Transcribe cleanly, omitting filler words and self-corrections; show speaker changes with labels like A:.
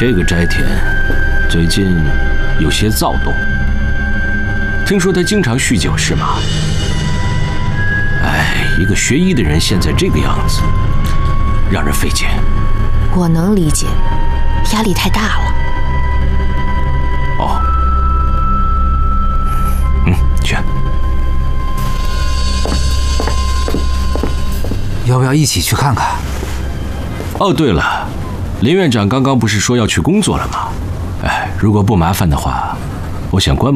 A: 这个斋田最近有些躁动，听说他经常酗酒是吗？哎，一个学医的人现在这个样子，让人费解。
B: 我能理解，压力太大了。
A: 哦，去。
C: 要不要一起去看看？
A: 哦，对了，林院长刚刚不是说要去工作了吗？哎，如果不麻烦的话，我想观